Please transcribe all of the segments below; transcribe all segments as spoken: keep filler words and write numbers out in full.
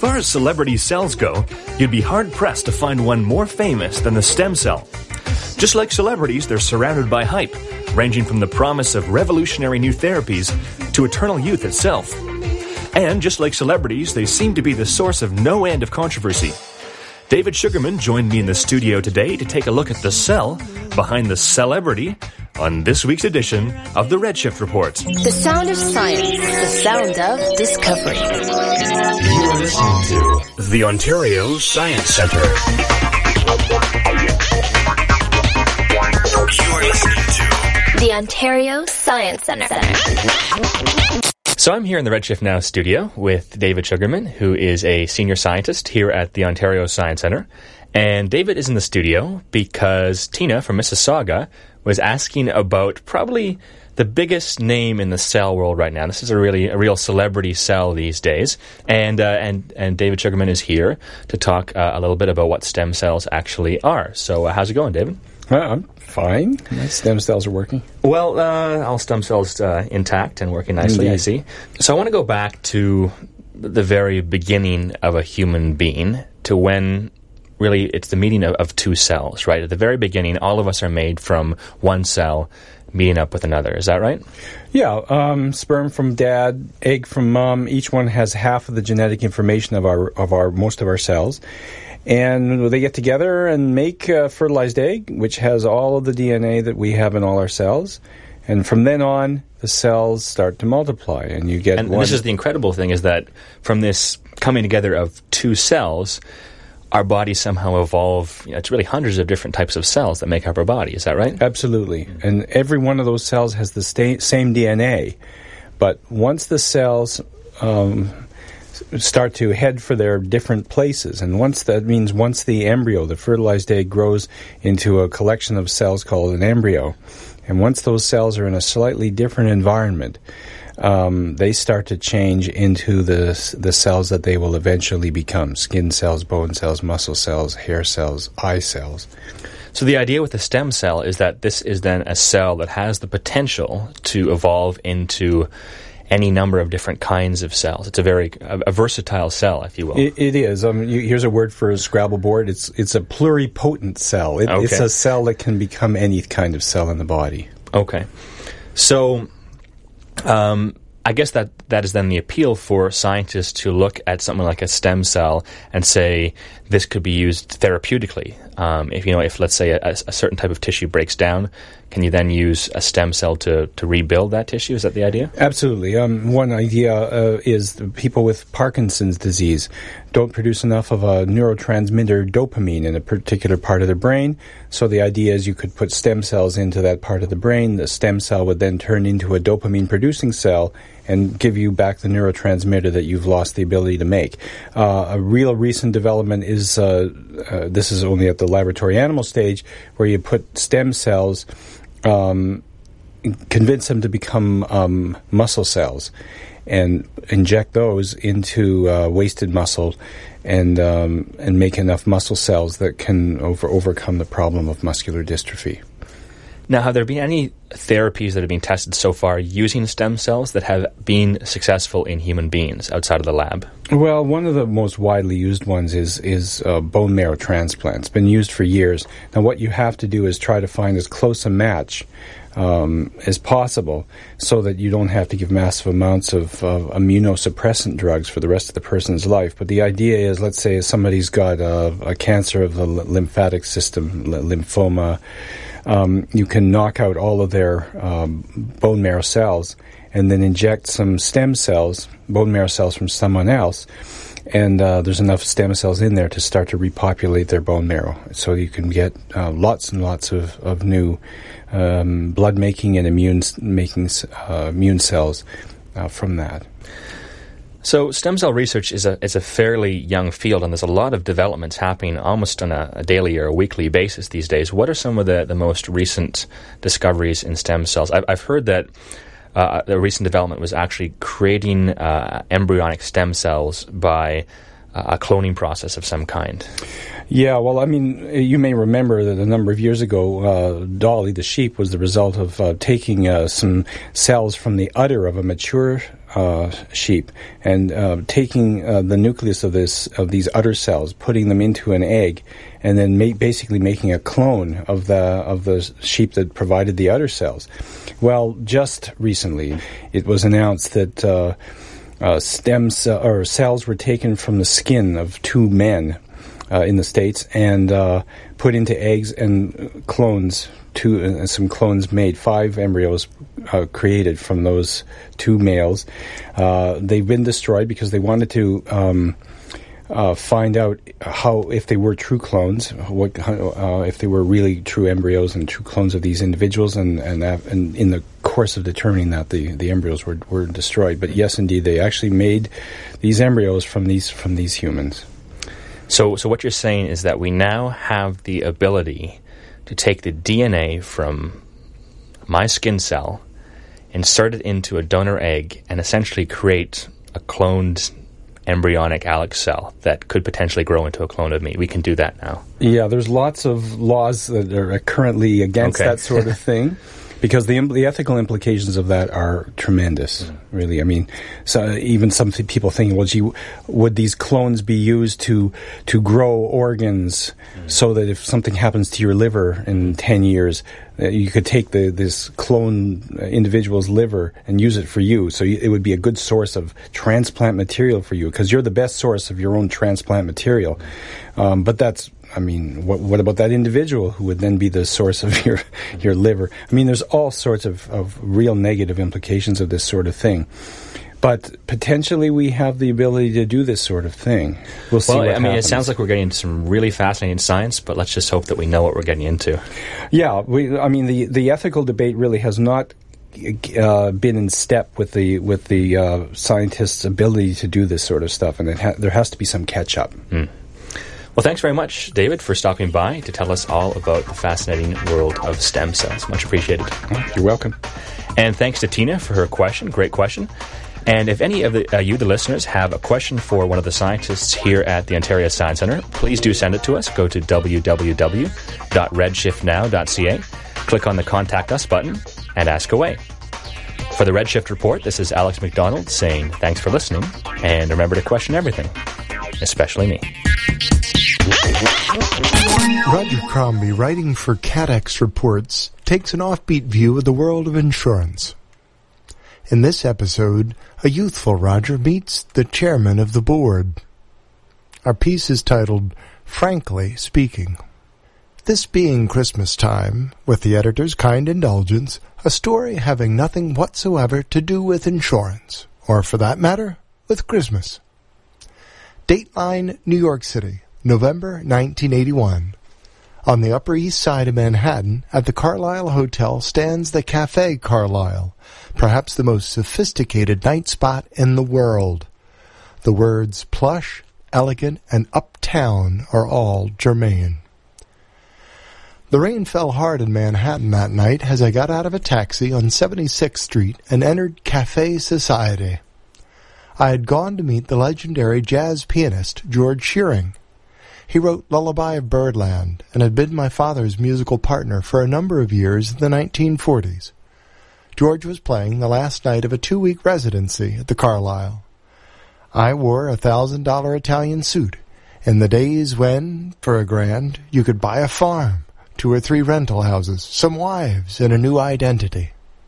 far as celebrity cells go, you'd be hard-pressed to find one more famous than the stem cell. Just like celebrities, they're surrounded by hype, ranging from the promise of revolutionary new therapies to eternal youth itself. And just like celebrities, they seem to be the source of no end of controversy. David Sugarman joined me in the studio today to take a look at the cell behind the celebrity on this week's edition of the Redshift Report. The sound of science, the sound of discovery. You're listening to the Ontario Science Centre. You're listening to the Ontario Science Centre. So I'm here in the Redshift Now studio with David Sugarman, who is a senior scientist here at the Ontario Science Centre. And David is in the studio because Tina from Mississauga was asking about probably the biggest name in the cell world right now. This is a really a real celebrity cell these days. And uh, and and David Sugarman is here to talk uh, a little bit about what stem cells actually are. So uh, how's it going, David? Well, I'm fine. My stem cells are working. Well, uh, all stem cells uh, intact and working nicely, Indeed. I see. So I want to go back to the very beginning of a human being, to when really it's the meeting of, of two cells, right? At the very beginning, all of us are made from one cell meeting up with another. Is that right? Yeah. Um, sperm from dad, egg from mom. Each one has half of the genetic information of our of our most of our cells. And they get together and make a fertilized egg, which has all of the D N A that we have in all our cells. And from then on, the cells start to multiply, and you get and, one. And this is the incredible thing, is that from this coming together of two cells, our bodies somehow evolve. You know, it's really hundreds of different types of cells that make up our body. Is that right? Absolutely. And every one of those cells has the sta- same D N A. But once the cells Um, start to head for their different places. And once that means once the embryo, the fertilized egg, grows into a collection of cells called an embryo, and once those cells are in a slightly different environment, um, they start to change into the the cells that they will eventually become: skin cells, bone cells, muscle cells, hair cells, eye cells. So the idea with the stem cell is that this is then a cell that has the potential to evolve into any number of different kinds of cells. It's a very a, a versatile cell, if you will. It, it is. Um, you, here's a word for a Scrabble board. It's it's a pluripotent cell. It, okay. It's a cell that can become any kind of cell in the body. Okay. So, um, I guess that, that is then the appeal for scientists to look at something like a stem cell and say this could be used therapeutically. Um, if you know, if let's say a, a certain type of tissue breaks down, can you then use a stem cell to, to rebuild that tissue? Is that the idea? Absolutely. Um, one idea uh, is that people with Parkinson's disease don't produce enough of a neurotransmitter dopamine in a particular part of their brain. So the idea is you could put stem cells into that part of the brain. The stem cell would then turn into a dopamine-producing cell and give you back the neurotransmitter that you've lost the ability to make. Uh, a real recent development is, uh, uh, this is only at the laboratory animal stage, where you put stem cells, um, convince them to become um, muscle cells, and inject those into uh, wasted muscle, and um, and make enough muscle cells that can over- overcome the problem of muscular dystrophy. Now, have there been any therapies that have been tested so far using stem cells that have been successful in human beings outside of the lab? Well, one of the most widely used ones is is uh, bone marrow transplant. It's been used for years. Now, what you have to do is try to find as close a match um, as possible, so that you don't have to give massive amounts of, of immunosuppressant drugs for the rest of the person's life. But the idea is, let's say somebody's got a, a cancer of the lymphatic system, lymphoma. Um, you can knock out all of their um, bone marrow cells and then inject some stem cells, bone marrow cells from someone else, and uh, there's enough stem cells in there to start to repopulate their bone marrow. So you can get uh, lots and lots of, of new um, blood-making and immune-making uh, immune cells uh, from that. So stem cell research is a is a fairly young field, and there's a lot of developments happening almost on a, a daily or a weekly basis these days. What are some of the, the most recent discoveries in stem cells? I've, I've heard that uh, the recent development was actually creating uh, embryonic stem cells by uh, a cloning process of some kind. Yeah, well, I mean, you may remember that a number of years ago, uh, Dolly the sheep was the result of uh, taking uh, some cells from the udder of a mature uh, sheep and uh, taking uh, the nucleus of this of these udder cells, putting them into an egg, and then ma- basically making a clone of the of the sheep that provided the udder cells. Well, just recently, it was announced that uh, uh, stem ce- or cells were taken from the skin of two men uh, in the States and uh, put into eggs, and clones. Two uh, some clones made, five embryos uh, created from those two males. Uh, they've been destroyed because they wanted to um, uh, find out how if they were true clones, what uh, if they were really true embryos and true clones of these individuals, and and, and in the course of determining that, the, the embryos were were destroyed. But yes, indeed, they actually made these embryos from these from these humans. So, so what you're saying is that we now have the ability to take the D N A from my skin cell, insert it into a donor egg, and essentially create a cloned embryonic Alex cell that could potentially grow into a clone of me. We can do that now. Yeah, there's lots of laws that are currently against okay. that sort of thing. Because the the ethical implications of that are tremendous, mm. really. I mean, so even some th- people thinking, well, gee, would these clones be used to to grow organs mm. so that if something happens to your liver in ten years, uh, you could take the this clone individual's liver and use it for you. So you, it would be a good source of transplant material for you, because you're the best source of your own transplant material. Um, but that's I mean, what, what about that individual who would then be the source of your your liver? I mean, there's all sorts of, of real negative implications of this sort of thing. But potentially we have the ability to do this sort of thing. We'll see well, what I mean, happens. It sounds like we're getting into some really fascinating science, but let's just hope that we know what we're getting into. Yeah, we, I mean, the, the ethical debate really has not uh, been in step with the with the uh, scientists' ability to do this sort of stuff, and it ha- there has to be some catch-up. Mm. Well, thanks very much, David, for stopping by to tell us all about the fascinating world of stem cells. Much appreciated. You're welcome. And thanks to Tina for her question. Great question. And if any of the, uh, you, the listeners, have a question for one of the scientists here at the Ontario Science Centre, please do send it to us. Go to w w w dot redshift now dot c a, click on the Contact Us button, and ask away. For the Redshift Report, this is Alex McDonald saying thanks for listening, and remember to question everything, especially me. Roger Crombie, writing for CADEX Reports, takes an offbeat view of the world of insurance. In this episode, a youthful Roger meets the chairman of the board. Our piece is titled, Frankly Speaking. This being Christmas time, with the editor's kind indulgence, a story having nothing whatsoever to do with insurance, or for that matter, with Christmas. Dateline, New York City, November nineteen eighty-one. On the Upper East Side of Manhattan, at the Carlyle Hotel, stands the Café Carlyle, perhaps the most sophisticated night spot in the world. The words plush, elegant, and uptown are all germane. The rain fell hard in Manhattan that night as I got out of a taxi on seventy-sixth Street and entered Café Society. I had gone to meet the legendary jazz pianist George Shearing. He wrote Lullaby of Birdland and had been my father's musical partner for a number of years in the nineteen forties. George was playing the last night of a two-week residency at the Carlyle. I wore a thousand dollar Italian suit in the days when, for a grand, you could buy a farm, two or three rental houses, some wives, and a new identity.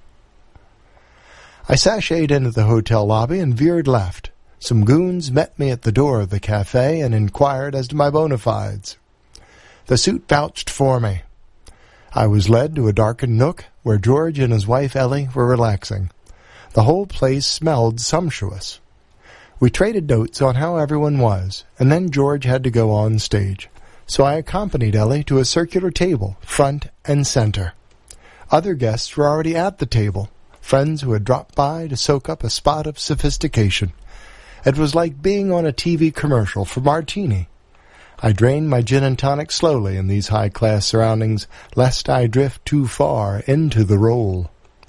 I sashayed into the hotel lobby and veered left. Some goons met me at the door of the cafe and inquired as to my bona fides. The suit vouched for me. I was led to a darkened nook where George and his wife Ellie were relaxing. The whole place smelled sumptuous. We traded notes on how everyone was, and then George had to go on stage. So I accompanied Ellie to a circular table, front and center. Other guests were already at the table, friends who had dropped by to soak up a spot of sophistication. It was like being on a T V commercial for Martini. I drained my gin and tonic slowly in these high-class surroundings, lest I drift too far into the role.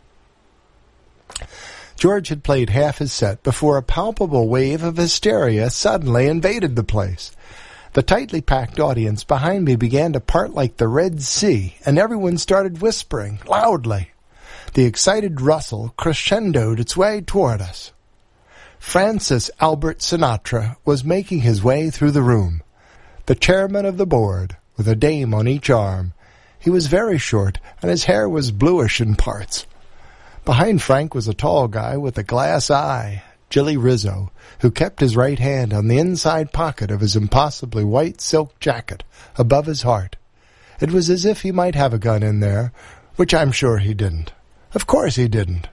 George had played half his set before a palpable wave of hysteria suddenly invaded the place. The tightly packed audience behind me began to part like the Red Sea, and everyone started whispering loudly. The excited rustle crescendoed its way toward us. Francis Albert Sinatra was making his way through the room. The chairman of the board, with a dame on each arm. He was very short, and his hair was bluish in parts. Behind Frank was a tall guy with a glass eye, Jilly Rizzo, who kept his right hand on the inside pocket of his impossibly white silk jacket above his heart. It was as if he might have a gun in there, which I'm sure he didn't. Of course he didn't.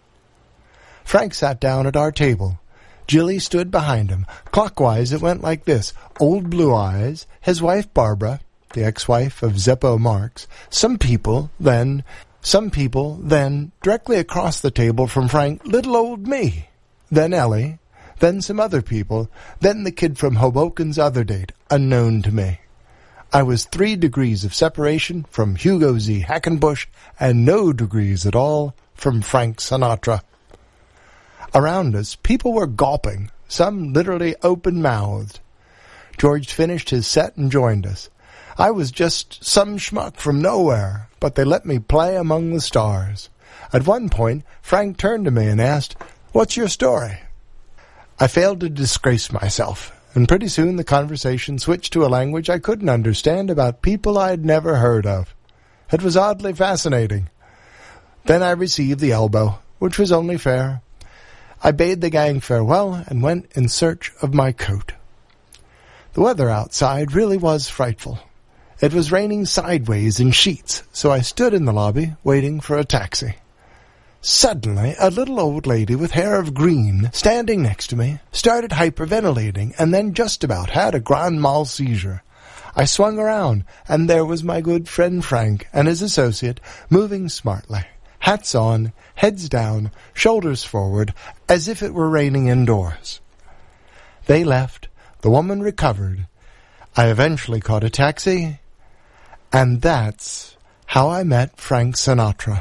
Frank sat down at our table. Jilly stood behind him. Clockwise it went like this: Old Blue Eyes, his wife Barbara, the ex-wife of Zeppo Marx, some people, then, some people, then, directly across the table from Frank, little old me, then Ellie, then some other people, then the kid from Hoboken's other date, unknown to me. I was three degrees of separation from Hugo Z. Hackenbush, and no degrees at all from Frank Sinatra. Around us, people were gulping, some literally open-mouthed. George finished his set and joined us. I was just some schmuck from nowhere, but they let me play among the stars. At one point, Frank turned to me and asked, "What's your story?" I failed to disgrace myself, and pretty soon the conversation switched to a language I couldn't understand about people I'd never heard of. It was oddly fascinating. Then I received the elbow, which was only fair. I bade the gang farewell and went in search of my coat. The weather outside really was frightful. It was raining sideways in sheets, so I stood in the lobby waiting for a taxi. Suddenly, a little old lady with hair of green, standing next to me, started hyperventilating and then just about had a grand mal seizure. I swung around, and there was my good friend Frank and his associate, moving smartly. Hats on, heads down, shoulders forward, as if it were raining indoors. They left. The woman recovered. I eventually caught a taxi, and that's how I met Frank Sinatra.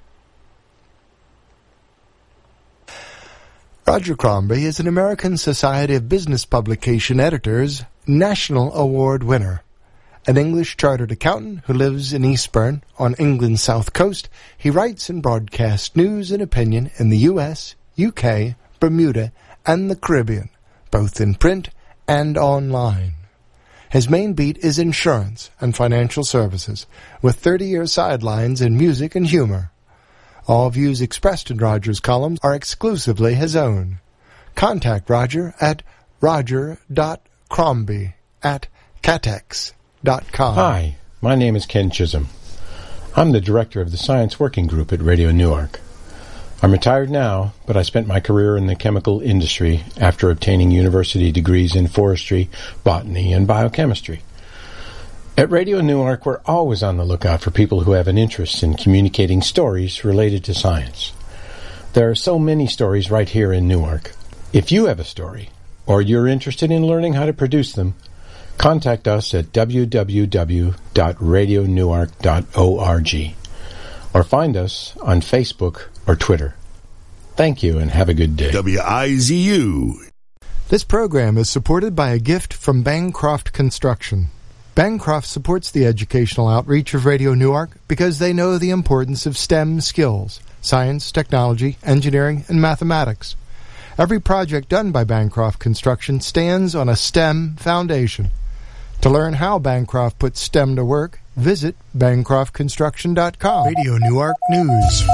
Roger Crombie is an American Society of Business Publication Editors National Award winner. An English chartered accountant who lives in Eastbourne on England's south coast, he writes and broadcasts news and opinion in the U S, U K, Bermuda, and the Caribbean, both in print and online. His main beat is insurance and financial services, with thirty-year sidelines in music and humor. All views expressed in Roger's columns are exclusively his own. Contact Roger at roger dot crombie at catex dot com. Hi, my name is Ken Chisholm. I'm the director of the Science Working Group at Radio Newark. I'm retired now, but I spent my career in the chemical industry after obtaining university degrees in forestry, botany, and biochemistry. At Radio Newark, we're always on the lookout for people who have an interest in communicating stories related to science. There are so many stories right here in Newark. If you have a story, or you're interested in learning how to produce them, contact us at w w w dot radio newark dot org or find us on Facebook or Twitter. Thank you and have a good day. W I Z U. This program is supported by a gift from Bancroft Construction. Bancroft supports the educational outreach of Radio Newark because they know the importance of STEM skills, science, technology, engineering, and mathematics. Every project done by Bancroft Construction stands on a STEM foundation. To learn how Bancroft puts STEM to work, visit bancroft construction dot com. Radio Newark News.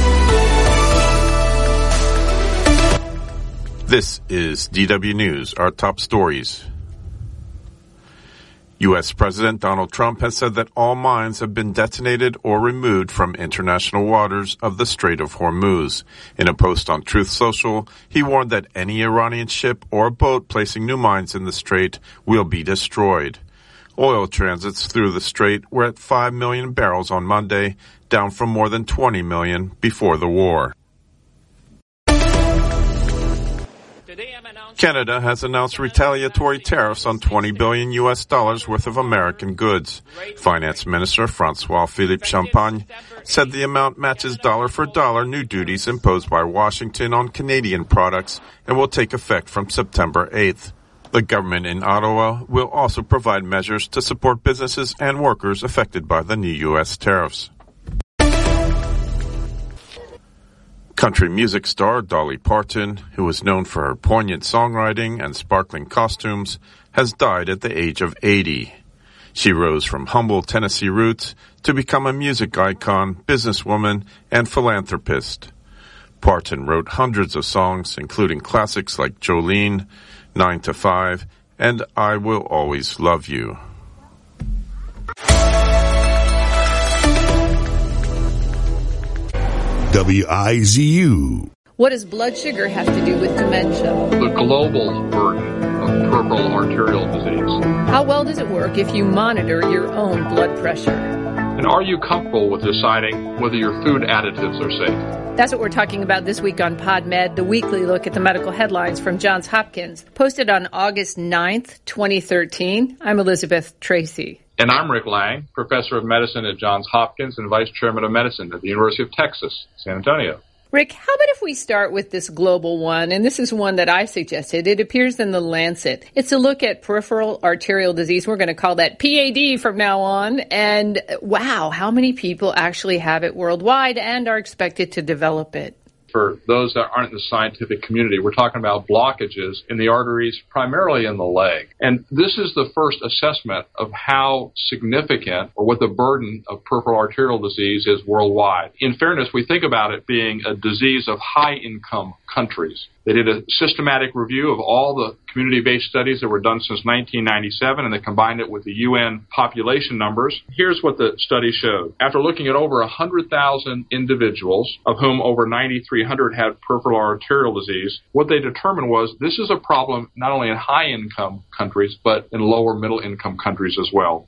This is D W News, our top stories. U S President Donald Trump has said that all mines have been detonated or removed from international waters of the Strait of Hormuz. In a post on Truth Social, he warned that any Iranian ship or boat placing new mines in the strait will be destroyed. Oil transits through the strait were at five million barrels on Monday, down from more than twenty million before the war. Canada has announced retaliatory tariffs on twenty billion U S dollars worth of American goods. Finance Minister François-Philippe Champagne said the amount matches dollar for dollar new duties imposed by Washington on Canadian products and will take effect from September eighth. The government in Ottawa will also provide measures to support businesses and workers affected by the new U S tariffs. Country music star Dolly Parton, who was known for her poignant songwriting and sparkling costumes, has died at the age of eighty. She rose from humble Tennessee roots to become a music icon, businesswoman, and philanthropist. Parton wrote hundreds of songs, including classics like Jolene, Nine to Five, and I Will Always Love You. W I Z U. What does blood sugar have to do with dementia? The global burden of peripheral arterial disease. How well does it work if you monitor your own blood pressure? And are you comfortable with deciding whether your food additives are safe? That's what we're talking about this week on PodMed, the weekly look at the medical headlines from Johns Hopkins, posted on August ninth, twenty thirteen. I'm Elizabeth Tracy. And I'm Rick Lang, professor of medicine at Johns Hopkins and vice chairman of medicine at the University of Texas, San Antonio. Rick, how about if we start with this global one? And this is one that I suggested. It appears in The Lancet. It's a look at peripheral arterial disease. We're going to call that P A D from now on. And wow, how many people actually have it worldwide and are expected to develop it? For those that aren't in the scientific community, we're talking about blockages in the arteries, primarily in the leg. And this is the first assessment of how significant or what the burden of peripheral arterial disease is worldwide. In fairness, we think about it being a disease of high-income countries. They did a systematic review of all the community-based studies that were done since nineteen ninety-seven, and they combined it with the U N population numbers. Here's what the study showed. After looking at over one hundred thousand individuals, of whom over nine thousand three hundred had peripheral arterial disease, what they determined was this is a problem not only in high-income countries, but in lower middle-income countries as well.